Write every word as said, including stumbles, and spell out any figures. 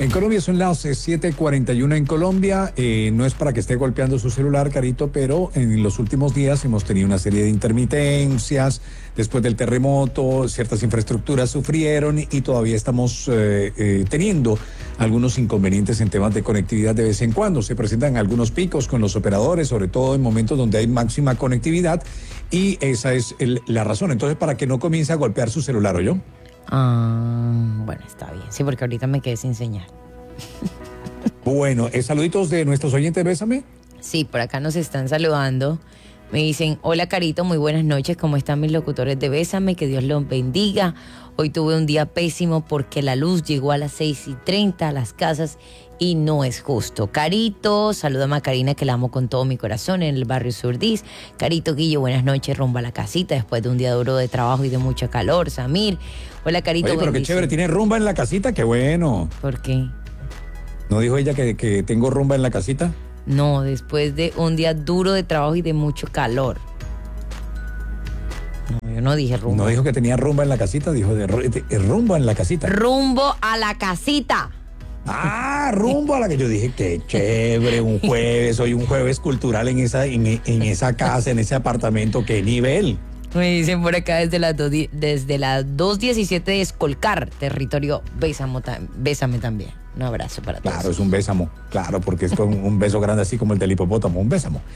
En Colombia son las eh, siete cuarenta y uno en Colombia. Eh, no es para que esté golpeando su celular, Carito, pero en los últimos días hemos tenido una serie de intermitencias. Después del terremoto, ciertas infraestructuras sufrieron y todavía estamos eh, eh, teniendo algunos inconvenientes en temas de conectividad de vez en cuando. Se presentan algunos picos con los operadores, sobre todo en momentos donde hay máxima conectividad, y esa es el, la razón. Entonces, para que no comience a golpear su celular, ¿o yo? Ah, bueno, está bien. Sí, porque ahorita me quedé sin señal. Bueno, eh, saluditos de nuestros oyentes, Bésame. Sí, por acá nos están saludando. Me dicen, hola Carito, muy buenas noches. ¿Cómo están mis locutores de Bésame? Que Dios los bendiga. Hoy tuve un día pésimo porque la luz llegó a las seis y treinta a las casas y no es justo. Carito, saluda a Macarena, que la amo con todo mi corazón, en el barrio Surdís. Carito, Guillo, buenas noches, rumbo a la casita después de un día duro de trabajo y de mucho calor. Samir, hola Carito. Oye, pero qué chévere, tiene rumba en la casita, qué bueno. ¿Por qué? ¿No dijo ella que, que tengo rumba en la casita? No, después de un día duro de trabajo y de mucho calor. No, yo no dije rumbo. No dijo que tenía rumba en la casita, dijo de, de, de rumba en la casita. Rumbo a la casita. Ah, rumbo a la que yo dije, qué chévere, un jueves, hoy un jueves cultural en esa, en, en esa casa, en ese apartamento, qué nivel. Me dicen por acá desde las dos, desde las dos diecisiete de Escolcar, territorio Bésamo, Bésame también. Un abrazo para todos. Claro, es un bésamo, claro, porque es con un beso grande así como el del hipopótamo, un bésamo.